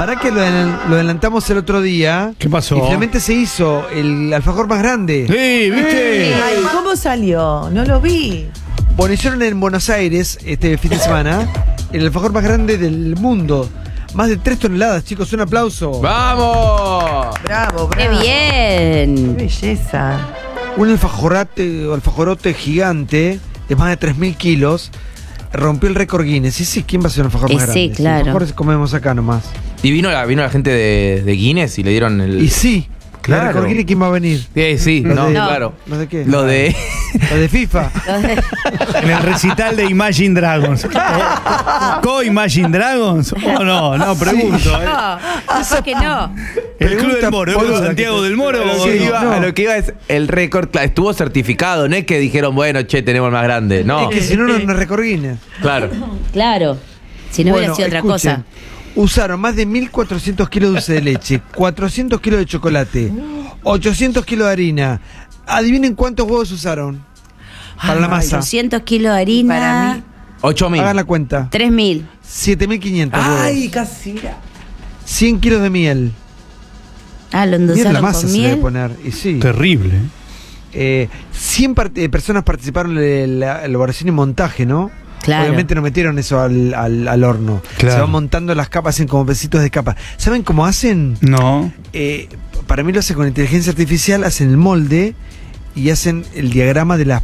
Para que lo adelantamos el otro día. ¿Qué pasó? Y finalmente se hizo el alfajor más grande. Sí, ¿viste? Ay, ¿cómo salió? No lo vi. Bueno, hicieron en Buenos Aires este fin de semana el alfajor más grande del mundo. Más de 3 toneladas, chicos. Un aplauso. ¡Vamos! Bravo, bravo. ¡Qué bien! Qué belleza. Un alfajorote gigante de más de 3.000 kilos. Rompió el récord Guinness. Sí, ¿quién va a ser un alfajor más grande? Sí, claro. Alfajores comemos acá nomás. Y vino la gente de Guinness y le dieron el... Y sí. Claro. El récord Guinness, ¿quién va a venir? Sí, Los no, de- claro. ¿Los de qué? Lo de... Los de FIFA. En el recital de Imagine Dragons. ¿Co-Imagine Dragons? ¿O no? No, pregunto. No, ¿por qué no? ¿El Club del Moro? ¿El boluda, de Santiago del Moro? A lo o que no? iba- no. a lo que iba es el récord, estuvo certificado, no es que dijeron, bueno, che, tenemos el más grande, no. Es que si no, no es récord Guinness. Claro. Claro. Si no hubiera sido otra escuchen, cosa. Usaron más de 1.400 kilos de dulce de leche, 400 kilos de chocolate, 800 kilos de harina. Adivinen cuántos huevos usaron para la masa. 200 kilos de harina. Para mí. 8.000. Hagan la cuenta. 3.000. 7.500 Ay, huevos. casi era. 100 kilos de miel. Ah, lo Miel endulzaron la masa con se debe miel. poner. Y sí. Terrible. 100 personas participaron en la elaboración y montaje, ¿no? Claro. Obviamente no metieron eso al horno. Claro. Se van montando las capas, hacen como pesitos de capa. ¿Saben cómo hacen? No. Para mí lo hacen con inteligencia artificial, hacen el molde y hacen el diagrama de las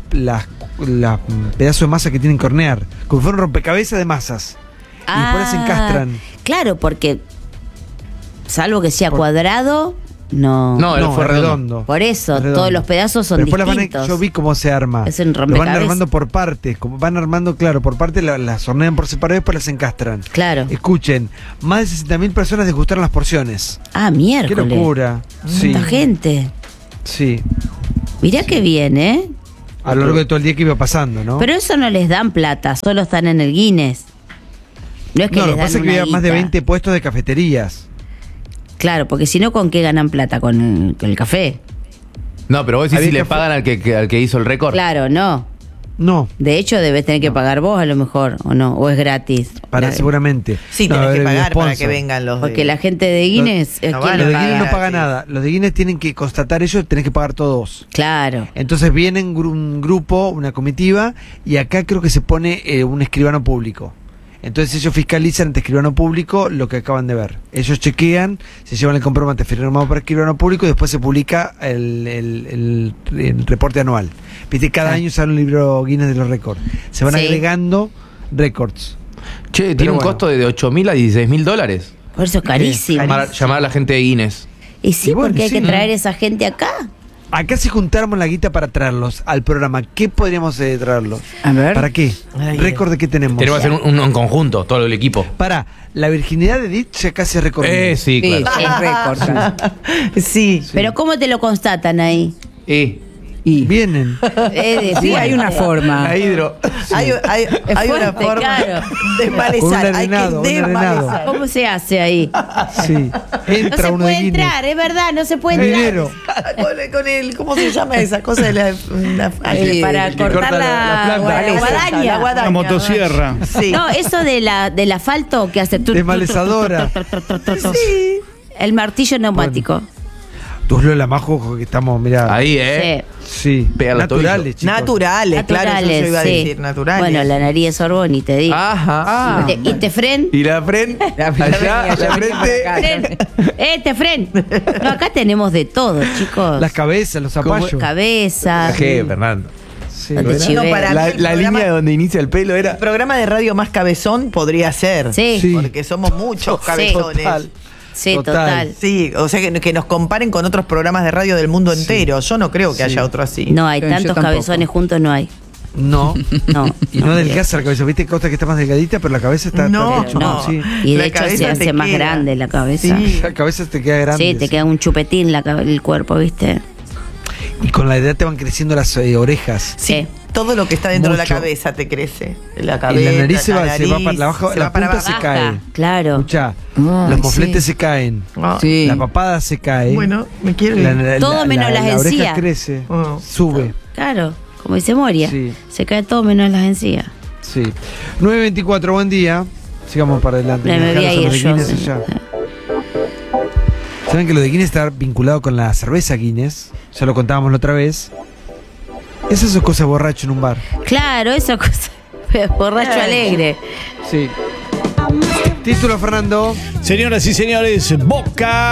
pedazos de masa que tienen que hornear. Como si fuera un rompecabezas de masas. Y después las encastran. Claro, porque salvo que sea Por- cuadrado, no. No, él fue es redondo. Por eso, Es redondo. todos los pedazos son Pero después las van distintos. yo vi cómo se arma. Es un Lo van rompecabezas. armando por partes. Como van armando, claro, por partes las hornean por separado y después las encastran. Claro. Escuchen, más de 60.000 personas degustaron las porciones. Ah, ¡Qué miércoles. locura! Sí, Tanta gente. sí. Mirá qué bien, ¿eh? A lo largo de todo el día que iba pasando, ¿no? Pero eso no les dan plata, solo están en el Guinness. No es que No, les lo que dan pasa es que una había más de guita. 20 puestos de cafeterías. Claro, porque si no, ¿con qué ganan plata? ¿Con el café? No, pero vos decís Había si le café- pagan al que hizo el récord. Claro, no. No, De hecho, debes tener que pagar vos a lo mejor, ¿o no? ¿O es gratis? seguramente. Sí, No, tenés que el pagar para que sponsor. vengan los Porque de... la gente de Guinness... No ¿quién van Los le de a Guinness no pagar, pagan sí. nada. Los de Guinness tienen que constatar ellos, tenés que pagar todos. Claro. Entonces vienen un grupo, una comitiva, y acá creo que se pone un escribano público. Entonces ellos fiscalizan ante escribano público lo que acaban de ver. Ellos chequean, se llevan el comprobante firmado por escribano público y después se publica el reporte anual. Viste, cada año sale un libro Guinness de los récords. Se van Sí. agregando récords. Che, tiene Pero un bueno. costo de 8.000 a 16.000 dólares. Por eso es carísimo. Llamar a la gente de Guinness. Y sí, Y bueno, porque hay sí. que traer esa gente acá. Acá si juntáramos la guita para traerlos al programa, ¿qué podríamos traerlos? A ver. ¿Para qué? Ay, ¿Récord de qué tenemos? Tenemos que hacer un conjunto, todo el equipo. Para, la virginidad de Edith ya casi es récord. Sí, claro. Es récord. Sí. Pero ¿cómo te lo constatan ahí? Vienen. Sí, hay una forma. La hidro. Hay una fuerte, forma claro. de Con un desmalezar. Hay que arenado, un arenado. desmalezar. ¿Cómo se hace ahí? Sí. No Entra se uno de puede Guinness. entrar, es verdad, no se puede entrar. Dinero. Con el, ¿cómo se llama esa cosa de la Para que cortar corta la planta. la guadaña. La guadaña. La motosierra. Sí. No, eso del asfalto que hace Desmalezadora. Sí. El martillo neumático. Tus Lola Majo, que estamos, mirá. Ahí, Sí. Pega los Naturales, chicos. Naturales, claro, eso yo iba a sí. decir, naturales. Bueno, la nariz es Sorboni, te digo. Ajá. Y te fren. Y la frente. Allá, la frente. Te fren. No, acá tenemos de todo, chicos. Las cabezas, los zapallos. Cabezas. ¿Qué, Fernando? Sí. No te chivé. No, para La, mí el la programa- línea donde inicia el pelo era. El programa de radio más cabezón podría ser. Sí. Sí. Porque somos muchos cabezones. Total. Sí, Total. total. Sí, o sea que nos comparen con otros programas de radio del mundo entero. Yo no creo que haya otro así. No hay Yo tantos tampoco. cabezones juntos, no hay. No. No. Y no delgaza la cabeza. ¿Viste cosa que está más delgadita? Pero la cabeza está. No, está no. Sí. Y de La hecho cabeza se te hace más queda. grande la cabeza. Sí. La cabeza te queda grande. Sí, te queda un chupetín el cuerpo, ¿viste? Y con la edad te van creciendo las orejas. Sí. Sí. Todo lo que está dentro de la Mucho. cabeza te crece. La Y cabeza, la nariz se va nariz, para la baja, se la va para punta abajo. se cae. Claro. Escuchá, Ay, los mofletes sí. se caen. Ah, Sí. La papada se cae. Bueno, me quiero ir. Todo menos las la oreja encías. crece, Oh. sube. Claro, como dice Moria. Sí. Se cae todo menos las encías. Sí. 9:24, buen día. Sigamos para adelante. Me voy a Dejar los ir yo. Guinness Sí. allá. ¿Saben que lo de Guinness está vinculado con la cerveza Guinness? Ya lo contábamos la otra vez. Esa es cosa borracho en un bar. Claro, esa cosa. Borracho alegre. Sí. Título, Fernando. Señoras y señores, Boca